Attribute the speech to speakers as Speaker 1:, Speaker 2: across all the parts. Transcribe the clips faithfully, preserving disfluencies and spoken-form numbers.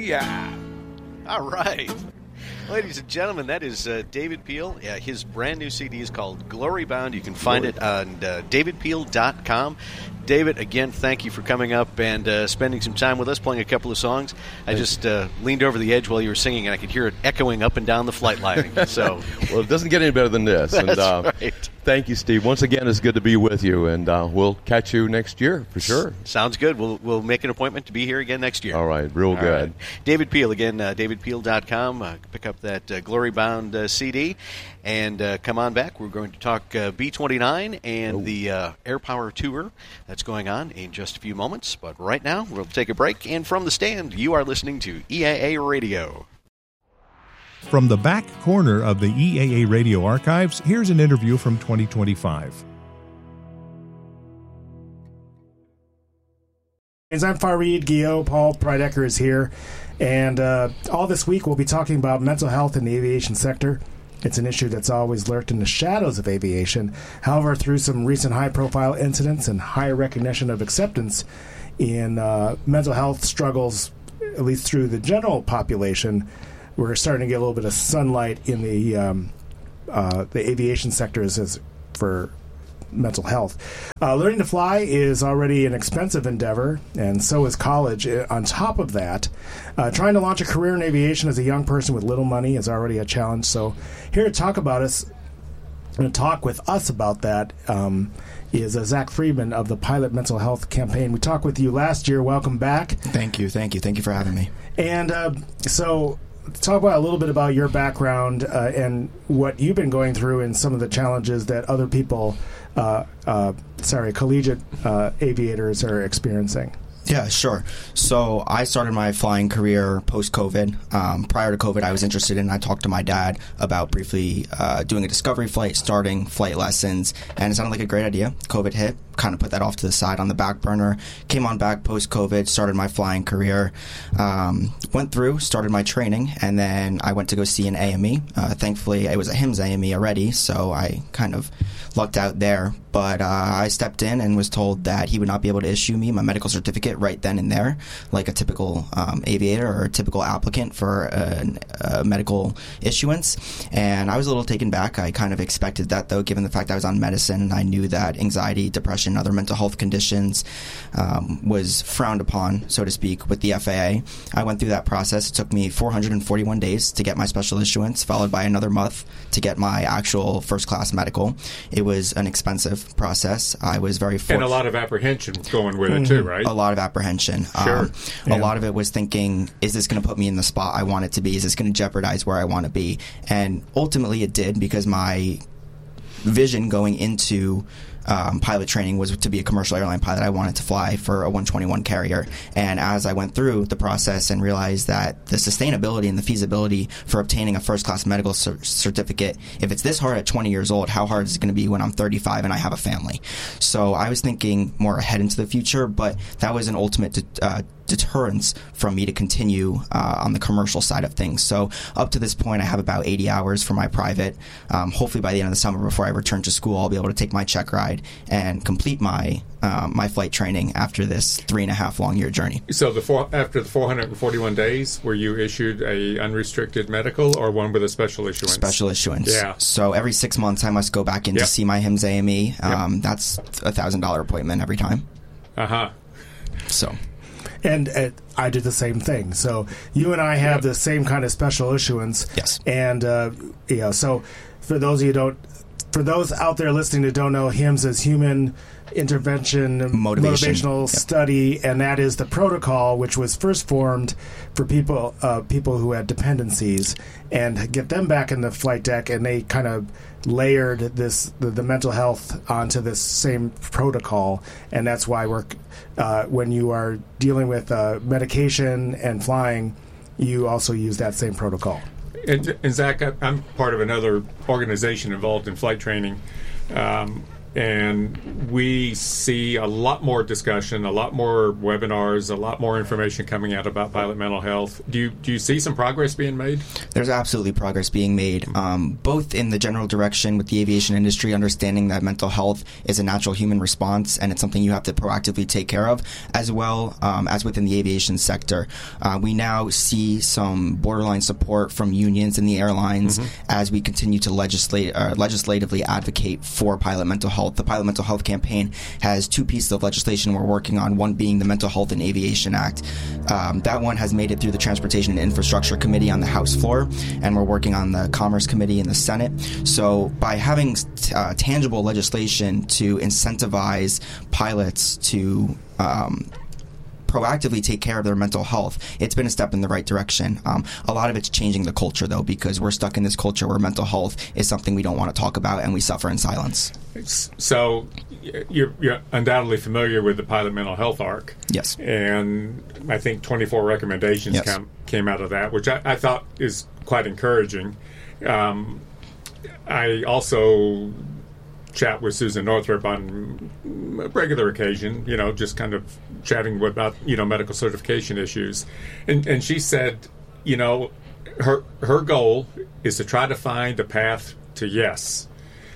Speaker 1: Yeah.
Speaker 2: All right. Ladies and gentlemen, that is uh, David Peel. Uh, his brand new C D is called Glory Bound. You can find Glory. it on uh, david peel dot com. David, again, thank you for coming up and uh, spending some time with us, playing a couple of songs. I just uh, leaned over the edge while you were singing, and I could hear it echoing up and down the flight lining. So,
Speaker 3: well, it doesn't get any better than this.
Speaker 2: That's
Speaker 3: and, uh,
Speaker 2: right.
Speaker 3: Thank you, Steve. Once again, it's good to be with you, and uh, we'll catch you next year for sure.
Speaker 2: Sounds good. We'll we'll make an appointment to be here again next year.
Speaker 3: All right, real
Speaker 2: All
Speaker 3: good.
Speaker 2: Right. David Peel, again, uh, david peel dot com. Uh, pick up that uh, Glory Bound uh, C D, and uh, come on back. We're going to talk uh, B twenty-nine and oh. the uh, Air Power Tour that's going on in just a few moments. But right now, we'll take a break, and from the stand, you are listening to E A A Radio.
Speaker 4: From the back corner of the E A A Radio archives, here's an interview from twenty twenty-five.
Speaker 5: I'm Fareed Guillot. Paul Prydecker is here. And uh, all this week we'll be talking about mental health in the aviation sector. It's an issue that's always lurked in the shadows of aviation. However, through some recent high-profile incidents and higher recognition of acceptance in uh, mental health struggles, at least through the general population, we're starting to get a little bit of sunlight in the um, uh, the aviation sectors as for mental health. Uh, learning to fly is already an expensive endeavor, and so is college. On top of that, uh, trying to launch a career in aviation as a young person with little money is already a challenge. So here to talk about us, and to talk with us about that um, is uh, Zach Friedman of the Pilot Mental Health Campaign. We talked with you last year. Welcome back.
Speaker 6: Thank you. Thank you. Thank you for having me.
Speaker 5: And uh, so talk about a little bit about your background uh, and what you've been going through and some of the challenges that other people, uh, uh, sorry, collegiate uh, aviators are experiencing.
Speaker 6: Yeah, sure. So I started my flying career post-COVID. Um, prior to COVID, I was interested in, I talked to my dad about briefly uh, doing a discovery flight, starting flight lessons, and it sounded like a great idea. COVID hit, kind of put that off to the side on the back burner, came on back post-COVID, started my flying career, um, went through, started my training, and then I went to go see an A M E. Uh, thankfully, it was a H I M S A M E already, so I kind of lucked out there. But uh, I stepped in and was told that he would not be able to issue me my medical certificate right then and there, like a typical um, aviator or a typical applicant for a, a medical issuance. And I was a little taken back. I kind of expected that, though, given the fact I was on medicine. I knew that anxiety, depression, other mental health conditions um, was frowned upon, so to speak, with the F A A. I went through that process. It took me four hundred forty-one days to get my special issuance, followed by another month to get my actual first-class medical. It was an expensive process. I was very fortunate.
Speaker 1: And a lot of apprehension going with it, too, right?
Speaker 6: A lot of apprehension.
Speaker 1: Sure.
Speaker 6: Um,
Speaker 1: yeah.
Speaker 6: A lot of it was thinking, is this going to put me in the spot I want it to be? Is this going to jeopardize where I want to be? And ultimately it did, because my vision going into Um, pilot training was to be a commercial airline pilot. I wanted to fly for a one twenty-one carrier. And as I went through the process and realized that the sustainability and the feasibility for obtaining a first-class medical cer- certificate, if it's this hard at twenty years old, how hard is it going to be when I'm thirty-five and I have a family? So I was thinking more ahead into the future, but that was an ultimate de- uh, deterrence from me to continue uh, on the commercial side of things. So up to this point, I have about eighty hours for my private. Um, hopefully by the end of the summer, before I return to school, I'll be able to take my check ride and complete my um, my flight training after this three and a half long year journey.
Speaker 1: So the four, after the four hundred forty-one days, were you issued a unrestricted medical or one with a special issuance?
Speaker 6: Special issuance.
Speaker 1: Yeah.
Speaker 6: So every six months I must go back in
Speaker 1: yep.
Speaker 6: to see my H I M S A M E. Um,
Speaker 1: yep.
Speaker 6: That's a one thousand dollars appointment every time.
Speaker 1: Uh-huh.
Speaker 6: So...
Speaker 5: And uh, I did the same thing. So you and I have yep. the same kind of special issuance.
Speaker 6: Yes.
Speaker 5: And uh, you know, so for those of you who don't, for those out there listening that don't know, H I M S is Human Intervention
Speaker 6: Motivation.
Speaker 5: Motivational
Speaker 6: yep.
Speaker 5: Study, and that is the protocol which was first formed for people uh, people who had dependencies, and get them back in the flight deck, and they kind of layered this the, the mental health onto this same protocol, and that's why we're uh, when you are dealing with uh, medication and flying, you also use that same protocol.
Speaker 1: And, and Zach, I'm part of another organization involved in flight training. Um, and we see a lot more discussion, a lot more webinars, a lot more information coming out about pilot mental health. Do you do you see some progress being made?
Speaker 6: There's absolutely progress being made, um, both in the general direction with the aviation industry, understanding that mental health is a natural human response and it's something you have to proactively take care of, as well um, as within the aviation sector. Uh, we now see some borderline support from unions in the airlines mm-hmm. as we continue to legislate, uh, legislatively advocate for pilot mental health. The Pilot Mental Health Campaign has two pieces of legislation we're working on, one being the Mental Health and Aviation Act. Um, that one has made it through the Transportation and Infrastructure Committee on the House floor, and we're working on the Commerce Committee in the Senate. So by having t- uh, tangible legislation to incentivize pilots to um, proactively take care of their mental health, it's been a step in the right direction. Um, a lot of it's changing the culture, though, because we're stuck in this culture where mental health is something we don't want to talk about, and we suffer in silence.
Speaker 1: So you're, you're undoubtedly familiar with the Pilot Mental Health Arc.
Speaker 6: Yes.
Speaker 1: And I think twenty-four recommendations
Speaker 6: yes.
Speaker 1: come, came out of that, which I, I thought is quite encouraging. Um, I also chat with Susan Northrup on a regular occasion, you know, just kind of chatting about, you know, medical certification issues. And and she said, you know, her her goal is to try to find a path to yes.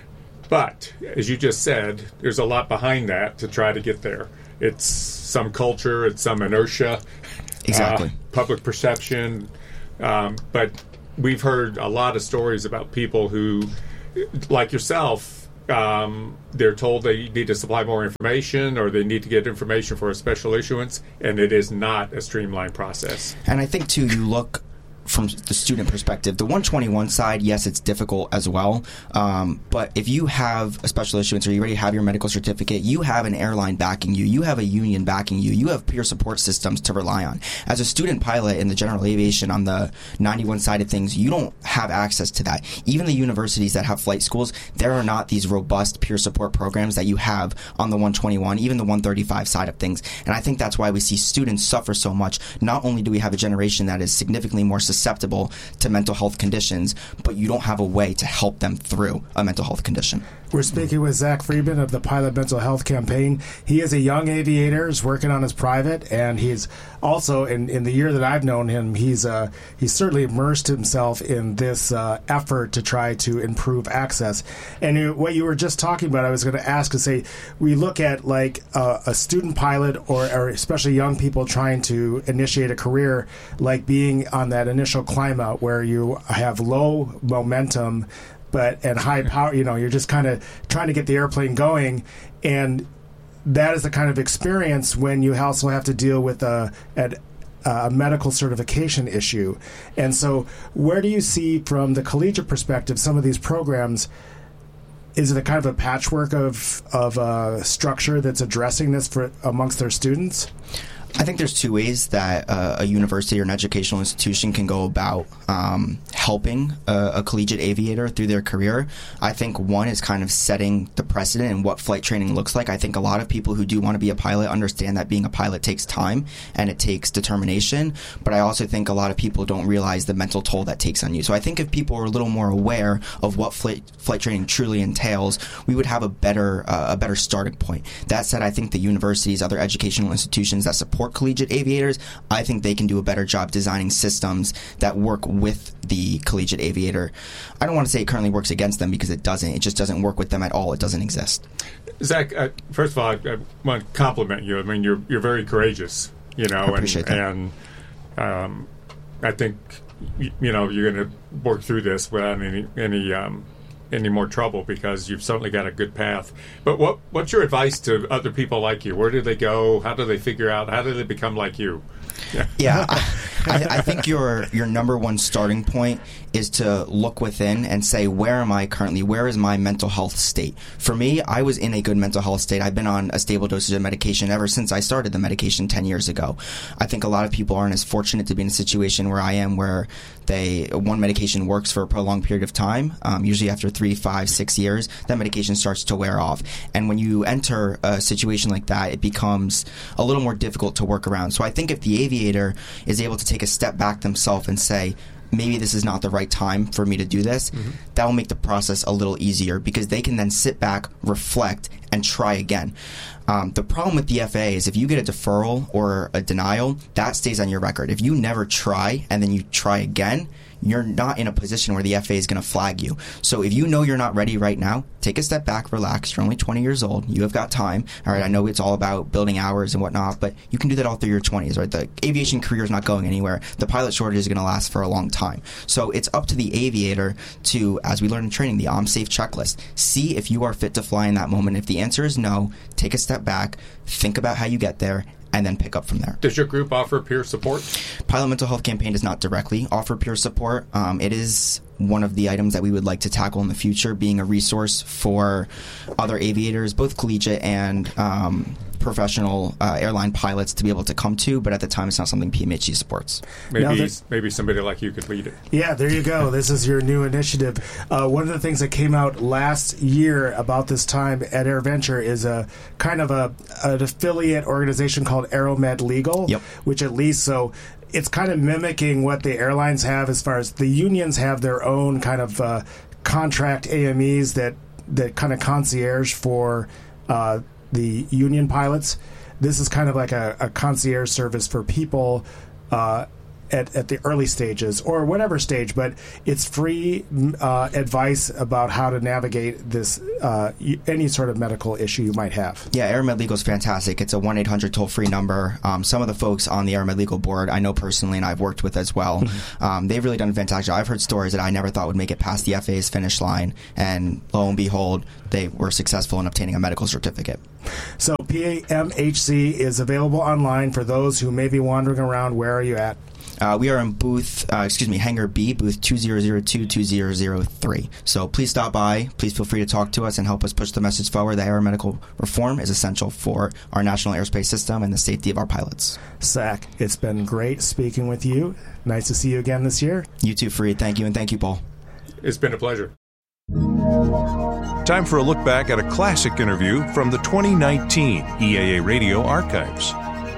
Speaker 1: But, as you just said, there's a lot behind that to try to get there. It's some culture, it's some inertia,
Speaker 6: exactly,
Speaker 1: uh, public perception. Um, but we've heard a lot of stories about people who, like yourself, Um, they're told they need to supply more information or they need to get information for a special issuance, and it is not a streamlined process.
Speaker 6: And I think, too, you look from the student perspective, the one twenty-one side, yes, it's difficult as well. Um, but if you have a special issuance or you already have your medical certificate, you have an airline backing you, you have a union backing you, you have peer support systems to rely on. As a student pilot in the general aviation on the ninety-one side of things, you don't have access to that. Even the universities that have flight schools, there are not these robust peer support programs that you have on the one twenty-one, even the one thirty-five side of things. And I think that's why we see students suffer so much. Not only do we have a generation that is significantly more susceptible to mental health conditions, but you don't have a way to help them through a mental health condition.
Speaker 5: We're speaking with Zach Friedman of the Pilot Mental Health Campaign. He is a young aviator, is working on his private, and he's also, in, in the year that I've known him, he's uh, he's certainly immersed himself in this uh, effort to try to improve access. And you, what you were just talking about, I was going to ask to say, we look at like uh, a student pilot or, or especially young people trying to initiate a career, like being on that initial climb out where you have low momentum but and high power, you know, you're just kind of trying to get the airplane going, and that is the kind of experience when you also have to deal with a, a, a medical certification issue. And so where do you see, from the collegiate perspective, some of these programs? Is it a kind of a patchwork of, of a structure that's addressing this for amongst their students?
Speaker 6: I think there's two ways that uh, a university or an educational institution can go about um, helping a, a collegiate aviator through their career. I think one is kind of setting the precedent and what flight training looks like. I think a lot of people who do want to be a pilot understand that being a pilot takes time and it takes determination, but I also think a lot of people don't realize the mental toll that takes on you. So I think if people are a little more aware of what flight, flight training truly entails, we would have a better, uh, a better starting point. That said, I think the universities, other educational institutions that support collegiate aviators, I think they can do a better job designing systems that work with the collegiate aviator. I don't want to say it currently works against them, because it doesn't. It just doesn't work with them at all. It doesn't exist.
Speaker 1: Zach, uh, first of all, I, I want to compliment you. I mean, you're you're very courageous, you know,
Speaker 6: I appreciate
Speaker 1: and,
Speaker 6: that.
Speaker 1: and um, I think you, you know you're going to work through this without any any um, any more trouble, because you've certainly got a good path. But what what's your advice to other people like you? Where do they go? How do they figure out? How do they become like you? Yeah,
Speaker 6: yeah I, I think your your number one starting point is to look within and say, where am I currently? Where is my mental health state? For me, I was in a good mental health state. I've been on a stable dosage of medication ever since I started the medication ten years ago. I think a lot of people aren't as fortunate to be in a situation where I am, where they one medication works for a prolonged period of time. Um, usually after three, five, six years, that medication starts to wear off. And when you enter a situation like that, it becomes a little more difficult to work around. So I think if the aviator is able to take a step back themselves and say, maybe this is not the right time for me to do this, mm-hmm. that will make the process a little easier because they can then sit back, reflect, and try again. Um, the problem with the F A A is if you get a deferral or a denial, that stays on your record. If you never try and then you try again, you're not in a position where the F A A is going to flag you. So if you know you're not ready right now, take a step back, relax. You're only twenty years old. You have got time. All right, I know it's all about building hours and whatnot, but you can do that all through your twenties, right? The aviation career is not going anywhere. The pilot shortage is going to last for a long time. So it's up to the aviator to, as we learned in training, the OMSAFE checklist, see if you are fit to fly in that moment. If the answer is no, take a step back, think about how you get there, and then pick up from there.
Speaker 1: Does your group offer peer support?
Speaker 6: Pilot Mental Health Campaign does not directly offer peer support. Um, it is one of the items that we would like to tackle in the future, being a resource for other aviators, both collegiate and um, professional uh, airline pilots to be able to come to, but at the time it's not something P M H C supports.
Speaker 1: Maybe maybe somebody like you could lead it.
Speaker 5: Yeah, there you go. This is your new initiative. Uh, one of the things that came out last year about this time at AirVenture is a kind of a an affiliate organization called Aeromed Legal,
Speaker 6: yep.
Speaker 5: which at least so it's kind of mimicking what the airlines have as far as the unions have their own kind of uh, contract A M Es that, that kind of concierge for uh, the union pilots. This is kind of like a, a concierge service for people uh, at, at the early stages or whatever stage, but it's free uh, advice about how to navigate this uh, any sort of medical issue you might have.
Speaker 6: Yeah, Aeromed Legal is fantastic. It's a one eight hundred toll-free number. Um, some of the folks on the Aeromed Legal board I know personally and I've worked with as well. Mm-hmm. Um, they've really done a fantastic job. I've heard stories that I never thought would make it past the F A A's finish line, and lo and behold, they were successful in obtaining a medical certificate.
Speaker 5: So P M H C is available online for those who may be wandering around. Where are you at?
Speaker 6: Uh, we are in booth, uh, excuse me, Hangar B, booth two zero zero two, two zero zero three. So please stop by. Please feel free to talk to us and help us push the message forward that aeromedical reform is essential for our national airspace system and the safety of our pilots.
Speaker 5: Zach, it's been great speaking with you. Nice to see you again this year.
Speaker 6: You too, Fareed. Thank you, and thank you, Paul.
Speaker 1: It's been a pleasure.
Speaker 4: Time for a look back at a classic interview from the twenty nineteen E A A Radio archives.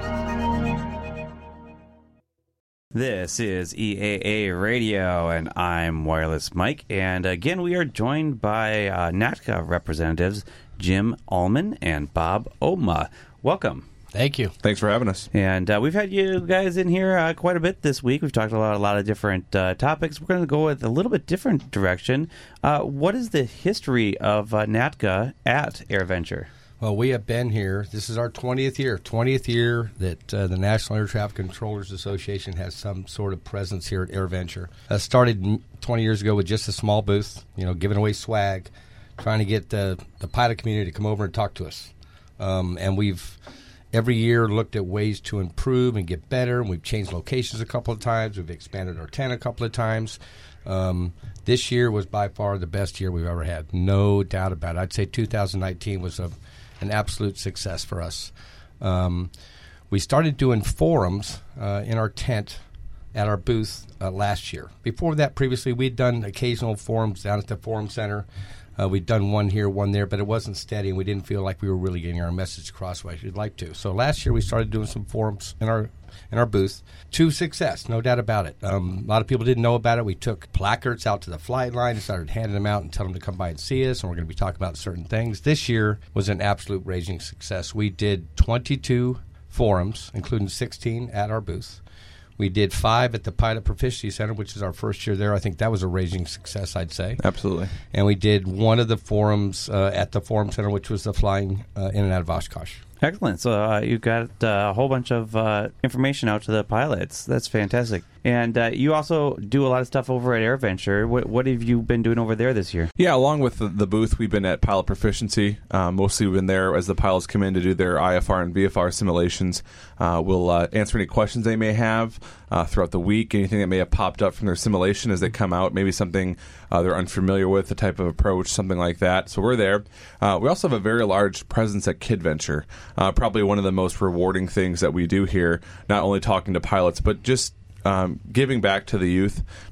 Speaker 7: This is E A A Radio, and I'm Wireless Mike. And again, we are joined by uh, NATCA representatives Jim Allman and Bob Oma. Welcome.
Speaker 8: Thank you.
Speaker 3: Thanks for having us.
Speaker 7: And uh, we've had you guys in here uh, quite a bit this week. We've talked about a lot of different uh, topics. We're going to go with a little bit different direction. Uh, what is the history of uh, NATCA at AirVenture?
Speaker 8: Well, we have been here. This is our twentieth year. twentieth year that uh, the National Air Traffic Controllers Association has some sort of presence here at AirVenture. Uh, started twenty years ago with just a small booth, you know, giving away swag, trying to get the, the pilot community to come over and talk to us. Um, and we've every year looked at ways to improve and get better. And we've changed locations a couple of times. We've expanded our tent a couple of times. Um, this year was by far the best year we've ever had. No doubt about it. I'd say two thousand nineteen was a an absolute success for us. Um, we started doing forums uh, in our tent at our booth uh, last year. Before that, previously, we'd done occasional forums down at the Forum Center. Uh, we'd done one here, one there, but it wasn't steady, and we didn't feel like we were really getting our message across like we'd like to. So last year, we started doing some forums in our in our booth to success, no doubt about it. Um, a lot of people didn't know about it. We took placards out to the flight line and started handing them out and telling them to come by and see us, and we're going to be talking about certain things. This year was an absolute raging success. We did twenty-two forums, including sixteen at our booth. We did five at the Pilot Proficiency Center, which is our first year there. I think that was a raging success, I'd say.
Speaker 3: Absolutely.
Speaker 8: And we did one of the forums uh, at the Forum Center, which was the flying uh, in and out of Oshkosh.
Speaker 7: Excellent. So uh, you've got uh, a whole bunch of uh, information out to the pilots. That's fantastic. And uh, you also do a lot of stuff over at AirVenture. What, what have you been doing over there this year?
Speaker 9: Yeah, along with the, the booth, we've been at Pilot Proficiency. Uh, mostly we've been there as the pilots come in to do their I F R and V F R simulations. Uh, we'll uh, answer any questions they may have uh, throughout the week, anything that may have popped up from their simulation as they come out, maybe something uh, they're unfamiliar with, the type of approach, something like that. So we're there. Uh, we also have a very large presence at KidVenture. Uh, probably one of the most rewarding things that we do here, not only talking to pilots, but just Um, giving back to the youth.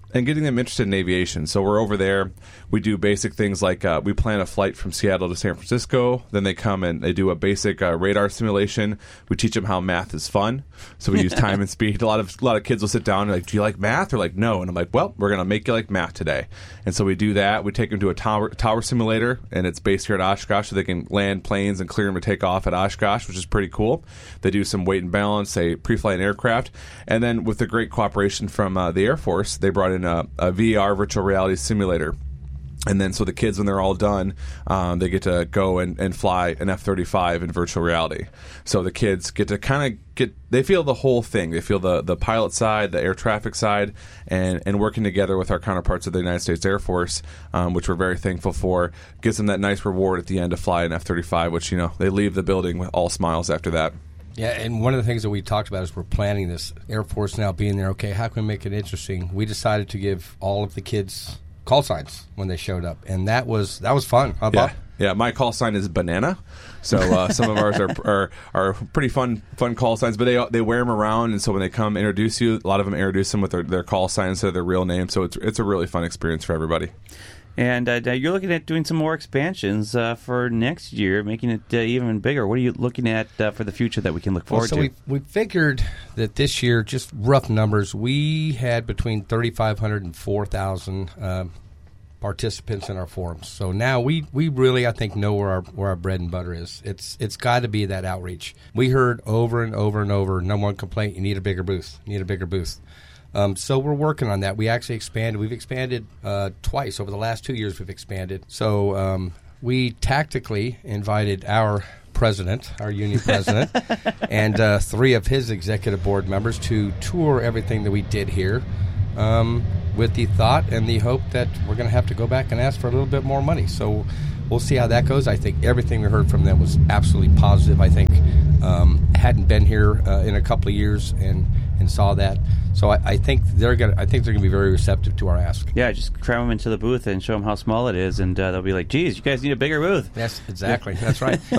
Speaker 9: and getting them interested in aviation. So we're over there. We do basic things like uh, we plan a flight from Seattle to San Francisco. Then they come and they do a basic uh, radar simulation. We teach them how math is fun. So we use time and speed. A lot of a lot of kids will sit down and like, do you like math? They're like, no. And I'm like, well, we're going to make you like math today. And so we do that. We take them to a tower tower simulator, and it's based here at Oshkosh, so they can land planes and clear them to take off at Oshkosh, which is pretty cool. They do some weight and balance, say pre-flight aircraft, and then with the great cooperation from uh, the Air Force, they brought in a, a V R virtual reality simulator. And then so the kids, when they're all done, um, they get to go and, and fly an F thirty-five in virtual reality. So the kids get to kind of get, they feel the whole thing. They feel the, the pilot side, the air traffic side, and, and working together with our counterparts of the United States Air Force, um, which we're very thankful for, gives them that nice reward at the end to fly an F thirty-five, which, you know, they leave the building with all smiles after that.
Speaker 8: Yeah, and one of the things that we talked about as we're planning this, Air Force now being there, okay, how can we make it interesting? We decided to give all of the kids call signs when they showed up, and that was that was fun. Huh, Bob?
Speaker 9: Yeah, yeah. My call sign is banana, so uh, some of ours are, are are pretty fun fun call signs. But they they wear them around, and so when they come introduce you, a lot of them introduce them with their, their call sign instead of their real name. So it's it's a really fun experience for everybody.
Speaker 7: And uh, you're looking at doing some more expansions uh, for next year, making it uh, even bigger. What are you looking at uh, for the future that we can look forward
Speaker 8: well, so
Speaker 7: to?
Speaker 8: We, we figured that this year, just rough numbers, we had between thirty-five hundred and four thousand uh, participants in our forums. So now we, we really, I think, know where our where our bread and butter is. It's it's got to be that outreach. We heard over and over and over, number one complaint, you need a bigger booth. You need a bigger booth. Um, so we're working on that. We actually expanded. We've expanded uh, twice. Over the last two years, we've expanded. So um, we tactically invited our president, our union president, and uh, three of his executive board members to tour everything that we did here um, with the thought and the hope that we're going to have to go back and ask for a little bit more money. So we'll see how that goes. I think everything we heard from them was absolutely positive. I think um, hadn't been here uh, in a couple of years and, and saw that. So I, I think they're gonna. I think they're gonna be very receptive to our ask.
Speaker 7: Yeah, just cram them into the booth and show them how small it is, and uh, they'll be like, "Geez, you guys need a bigger booth."
Speaker 8: Yes, exactly. That's right.